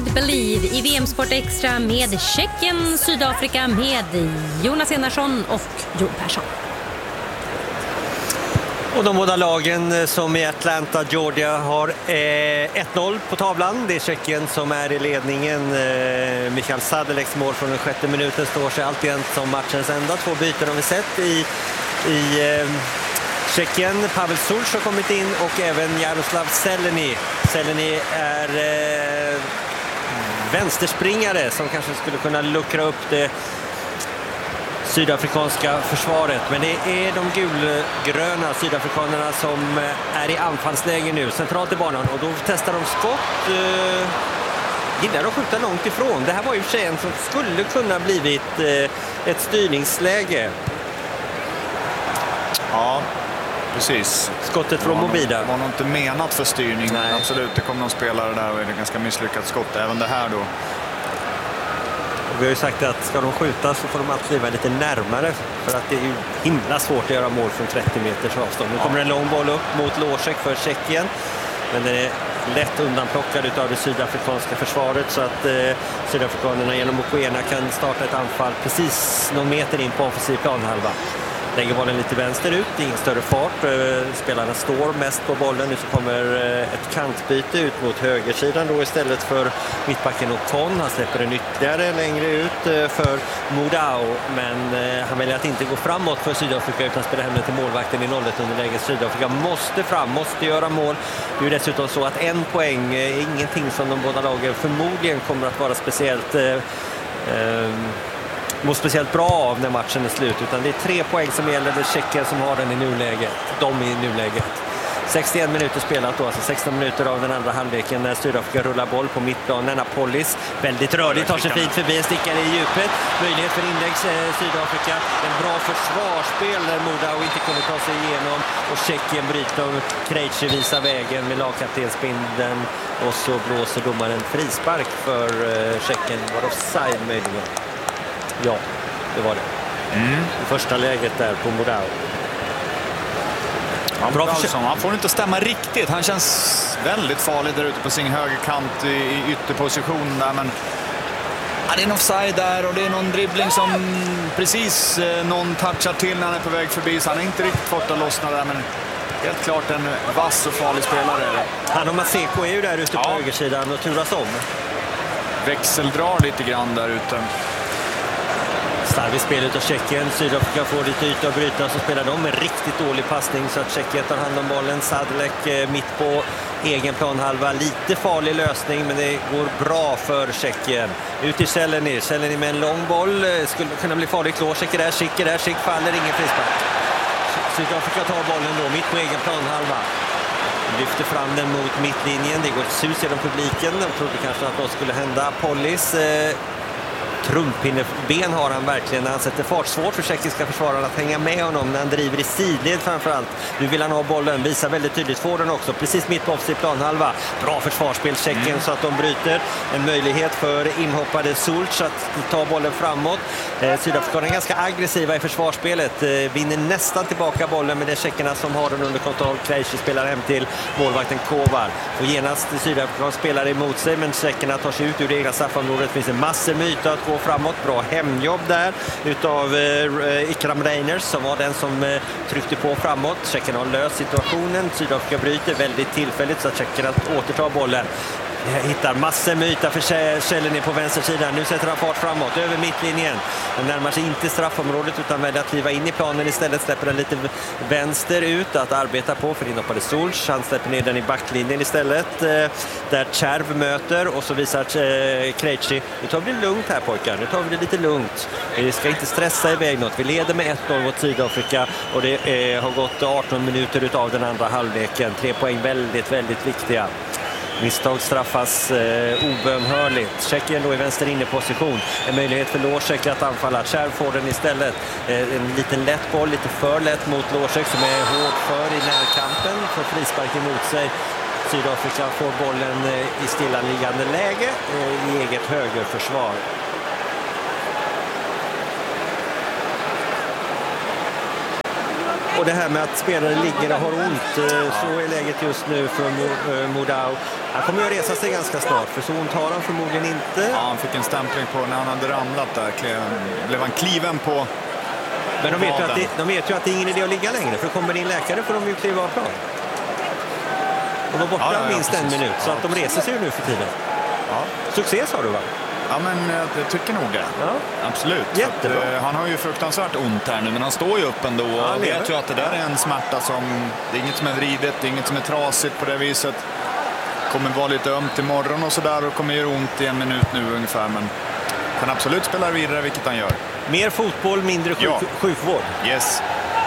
med Believe i VM-sport extra med Tjeckien, Sydafrika med Jonas Enarsson och Jon Persson. Och de båda lagen som i Atlanta, Georgia har 1-0 på tavlan. Det är Tjeckien som är i ledningen. Michael Sadeleks mål från den 6:e minuten står sig alltid som matchens enda. 2 byten har vi sett i Tjeckien. Pavel Sulch har kommit in och även Jaroslav Zeleny. Zeleny är vänsterspringare som kanske skulle kunna luckra upp det sydafrikanska försvaret. Men det är de gulgröna sydafrikanerna som är i anfallsläge nu centralt i banan. Och då testar de skott. Gillar att skjuta långt ifrån. Det här var ju för sig en som skulle kunna blivit ett styrningsläge. Ja, precis. Skottet från Mobida. Det var nog inte menat för styrning. Nej. Absolut, det kom någon spelare där och det är ett ganska misslyckat skott. Även det här då. Vi har ju sagt att ska de skjuta så får de alltid vara lite närmare, för att det är ju himla svårt att göra mål från 30 meters avstånd. Nu kommer en lång boll upp mot Lošek för Tjeckien, men den är lätt undanplockad av det sydafrikanska försvaret, så att sydafrikanerna genom Mokoena kan starta ett anfall precis någon meter in på offensiv planhalva. Lägger bollen lite vänster ut, ingen större fart. Spelarna står mest på bollen. Nu så kommer ett kantbyte ut mot högersidan då istället för mittbacken Ocon. Han släpper den ytterligare längre ut för Modao. Men han väljer att inte gå framåt för Sydafrika utan spela hem till målvakten i 0-1 underläge. Sydafrika måste fram, måste göra mål. Det är ju dessutom så att 1 poäng är ingenting som de båda lagen förmodligen kommer att vara speciellt mår speciellt bra av när matchen är slut, utan det är 3 poäng som gäller. Det är Tjeckien som har den i nuläget. De i nuläget. 61 minuter spelat då, alltså 16 minuter av den andra halvleken när Sydafrika rullar boll på mittplanen. Apollis väldigt rörlig, tar sig fint förbi, stickar i djupet. Möjlighet för inlägg Sydafrika. En bra försvarsspel där Modao inte kunde ta sig igenom. Och Tjeckien bryter om Krejci visar vägen med lagkaptensbindeln. Och så blåser domaren frispark för Tjeckien. Var offside möjligen? Ja, det var det. I första läget där på Modao. Han får inte stämma riktigt. Han känns väldigt farlig där ute på sin högerkant i ytterposition där, men det är en offside där och det är någon dribbling som precis någon touchar till när han är på väg förbi, så han har inte riktigt fått att lossna där, men helt klart en vass och farlig spelare. Han och Maseko är ju där ute på högersidan och turas om. Växeldrar lite grann där ute. Starkt spel utav Tjeckien. Sydafrika får lite yta att bryta, så spelar de en riktigt dålig passning så att Tjeckien tar hand om bollen. Sadelek mitt på egen planhalva. Lite farlig lösning, men det går bra för Tjeckien. Ut till Zeleny. Zeleny med en lång boll. Skulle kunna bli farligt. Lošek är där, Schick faller, ingen frispark. Sydafrika tar bollen då mitt på egen planhalva. Lyfter fram den mot mittlinjen. Det går ett sus genom publiken. De trodde kanske att något skulle hända. Apollis trumppinneben har han verkligen när han sätter fart. Svårt för tjeckiska försvarare att hänga med honom när han driver i sidled framförallt. Nu vill han ha bollen, visar väldigt tydligt, får den också precis mitt på offensiv planhalva. Bra försvarsspel Tjeckien så att de bryter. En möjlighet för inhoppade Sulch att ta bollen framåt. Sydafrika är ganska aggressiva i försvarsspelet. Vinner nästan tillbaka bollen, men det är tjeckerna som har den under kontroll. Krejci spelar hem till målvakten Kovar. Och genast Sydafrika spelar emot sig, men tjeckerna tar sig ut ur det egna straffområdet. Det finns en massor med yta att gå framåt. Bra hemjobb där utav Ikram Reiners som var den som tryckte på framåt. Tjeckerna har löst situationen. Sydafrika bryter väldigt tillfälligt så att tjeckerna återtar bollen. Hittar massor med yta för Zeleny på vänstersidan. Nu sätter han fart framåt över mittlinjen. Den närmar sig inte straffområdet utan väljer att kliva in i planen istället. Släpper den lite vänster ut att arbeta på för inhoppade Sulch. Han släpper ner den i backlinjen istället. Där Tjerv möter och så visar Krejci. Nu tar vi det lugnt här pojkar. Nu tar vi det lite lugnt. Vi ska inte stressa iväg något. Vi leder med 1-0 mot Sydafrika och det har gått 18 minuter utav den andra halvleken. 3 poäng väldigt, väldigt viktiga. Misstag straffas obönhörligt. Tjeckien då i vänster inneposition. En möjlighet för Lošek att anfalla. Tjerv får den istället. En liten lätt boll, lite för lätt mot Lošek som är hårt för i närkampen. För frispark emot sig. Sydafrika får bollen i stillaliggande läge i eget högerförsvar. Och det här med att spelare ligger och har ont, så är läget just nu för Modau. Han kommer ju resa sig ganska snart, för så ont har han förmodligen inte. Ja, han fick en stämpling på när han hade ramlat där. Blev han kliven på. Men de vet ju att det är ingen idé att ligga längre, för kommer det in läkare får de ju kliva av plan. Och de var borta minst en minut, så att de reser sig ju nu för tiden. Ja. Succé sa du, va? Ja, men jag tycker nog det. Ja. Absolut. Jättebra. Att, han har ju fruktansvärt ont här nu, men han står ju upp ändå. Ja, och vet ju att det där är en smärta som... Det är inget som är vridet, det är inget som är trasigt på det viset. Kommer vara lite ömt imorgon och sådär och kommer göra ont i en minut nu ungefär. Men kan absolut spela vidare, vilket han gör. Mer fotboll, mindre sjukvård. Yes.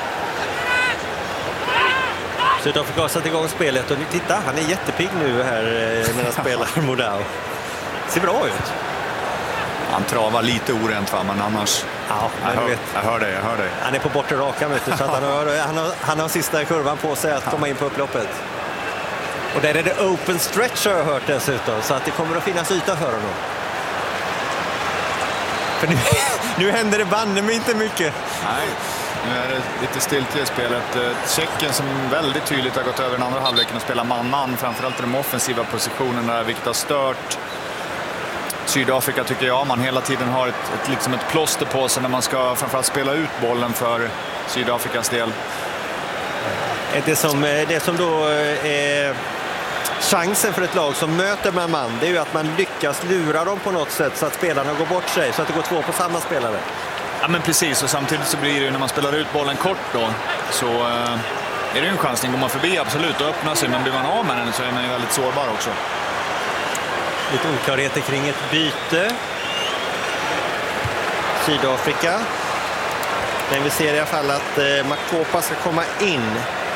Sydafrika har satt igång spelet och titta, han är jättepigg nu här när han spelar Modau. Ser bra ut. Han travar lite orent, va? Men annars... Ja, men jag hör dig. Han är på bortre rakan, vet du, så att han har sista kurvan på sig att komma in på upploppet. Och där är det open stretch, har jag hört dessutom, så att det kommer att finnas yta för honom. För nu händer det banne mig inte mycket. Nej, nu är det lite stilt i spelet. Tjeckien som väldigt tydligt har gått över den andra halvleken och spelar man-man, framförallt i de offensiva positionerna, vilket har stört Sydafrika, tycker jag. Man hela tiden har liksom ett plåster på sig när man ska framförallt spela ut bollen för Sydafrikas del. Det som då är chansen för ett lag som möter man, det är ju att man lyckas lura dem på något sätt så att spelarna går bort sig, så att det går två på samma spelare. Ja, men precis, och samtidigt så blir det ju när man spelar ut bollen kort då, så är det ju en chansning. Går man förbi, absolut, och öppnar sig, men blir man av med den så är man ju väldigt sårbar också. Lite oklarheter kring ett byte. Sydafrika. Men vi ser i alla fall att Makopa ska komma in.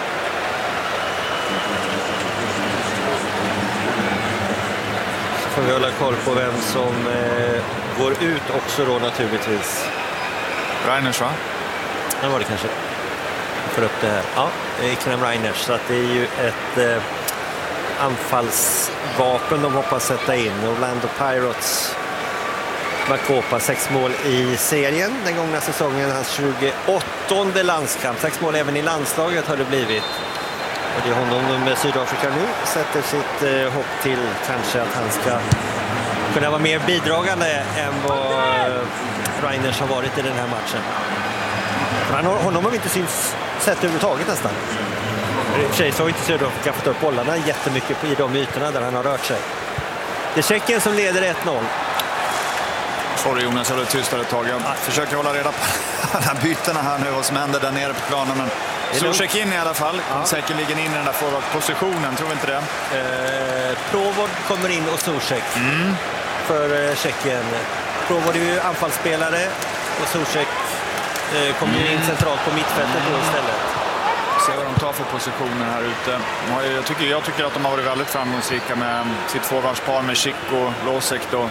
Så får vi hålla koll på vem som går ut också då naturligtvis. Reiners, va? Ja, var det kanske. Jag får upp det här. Ja, Ikram Reiners. Så att det är ju ett anfallsvapen de hoppas sätta in. Orlando Pirates. Makopa, 6 mål i serien den gångna säsongen, hans 28:e landskamp. 6 mål även i landslaget har det blivit. Och det är honom med Sydafrika nu sätter sitt hopp till kanske att han ska kunna vara mer bidragande än vad Reiners har varit i den här matchen. Honom har vi inte sett överhuvudtaget nästan. I och för sig så har inte Sydafrika fått upp bollarna jättemycket i de ytorna där han har rört sig. Det är Tjeckien som leder 1-0. Sorry Jonas, jag var tystare ett tag. Jag försöker hålla reda på alla bytena här nu, vad som händer där nere på planen. Men Zuzek in i alla fall. Ja. Säkerligen in i den där forward-positionen, tror vi inte det? Provod kommer in och Zuzek för Tjeckien. Provod är ju anfallsspelare och Zuzek kommer in centralt på mittfältet då istället. Se vad de tar för positioner här ute. Jag tycker att de har varit väldigt framgångsrika med sitt forwardspar med Schick och Losek då.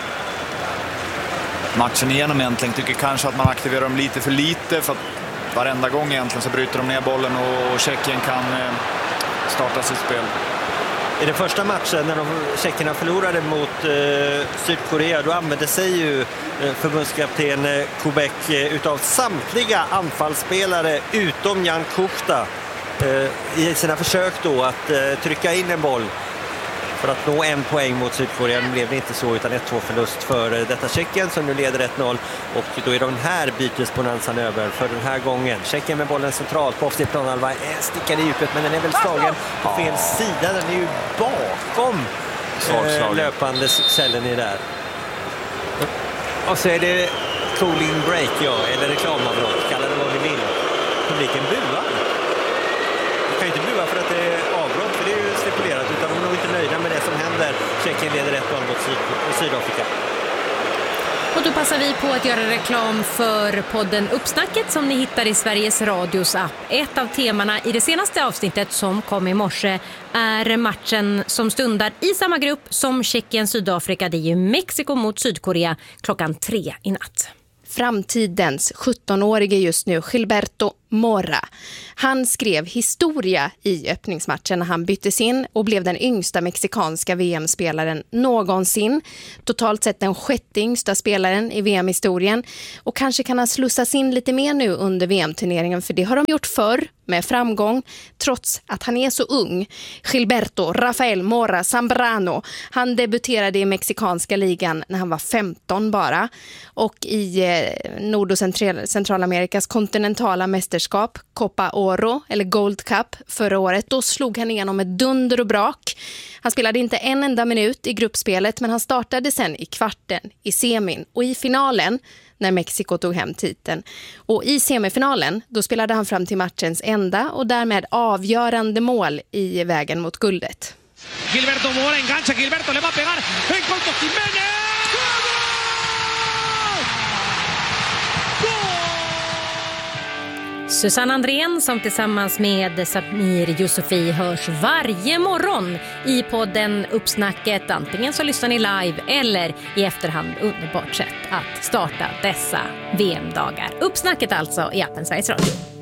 Matchen igenom egentligen tycker kanske att man aktiverar dem lite för lite, för att varenda gång egentligen så bryter de ner bollen och Tjeckien kan starta sitt spel. I den första matchen när tjeckerna förlorade mot Sydkorea, då använde sig ju förbundskapten Kubek utav samtliga anfallsspelare utom Jan Kuchta i sina försök då att trycka in en boll för att nå 1 poäng mot Sydkorea. Nu blev det inte så, utan 1-2 förlust för detta Tjeckien som nu leder 1-0. Och då är den här bytesbonansen över för den här gången. Tjeckien med bollen centralt på offensiv planhalva, stickar i djupet, men den är väl slagen på fel sida. Den är ju bakom löpande cellen i där. Och så är det cooling break, eller reklamavbrott, kallar det vad vi vill. Publiken buar. Du kan ju inte bua för att det är avbrott, för det är ju stipulerat, utan de är nog inte nöjda med det som händer. Tjeckien leder 1-0 mot Sydafrika. Och då passar vi på att göra reklam för podden Uppsnacket som ni hittar i Sveriges Radios app. Ett av temana i det senaste avsnittet som kom i morse är matchen som stundar i samma grupp som Tjeckien-Sydafrika. Det är ju Mexiko mot Sydkorea 3:00 i natt. Framtidens 17-årige just nu, Gilberto Mora. Han skrev historia i öppningsmatchen när han byttes in och blev den yngsta mexikanska VM-spelaren någonsin. Totalt sett den 6:e yngsta spelaren i VM-historien. Och kanske kan han slussas in lite mer nu under VM-turneringen, för det har de gjort förr med framgång, trots att han är så ung. Gilberto Rafael Mora Zambrano, han debuterade i mexikanska ligan när han var 15 bara. Och i Nord- och Centralamerikas kontinentala mästerskap, Copa Oro eller Gold Cup förra året, då slog han igenom ett dunder och brak. Han spelade inte en enda minut i gruppspelet, men han startade sen i kvarten, i semin och i finalen när Mexiko tog hem titeln. Och i semifinalen, då spelade han fram till matchens enda och därmed avgörande mål i vägen mot guldet. Gilberto Mora engancha, Gilberto le va a pegar, en corto Jiménez. Susanne Andrén som tillsammans med Samir Yusufi hörs varje morgon i podden Uppsnacket. Antingen så lyssnar ni live eller i efterhand. Underbart sätt att starta dessa VM-dagar. Uppsnacket alltså i appen Sveriges Radio.